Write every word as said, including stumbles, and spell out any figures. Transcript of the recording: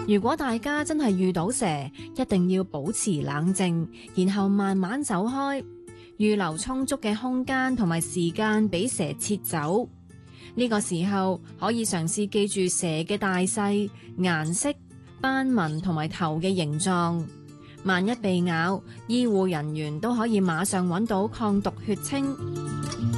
如果大家真係遇到蛇，一定要保持冷靜，然後慢慢走開，預留充足嘅空間同埋時間俾蛇撤走。呢個時候可以嘗試記住蛇嘅大細、顏色、斑紋同埋頭嘅形狀。萬一被咬，醫護人員都可以馬上揾到抗毒血清。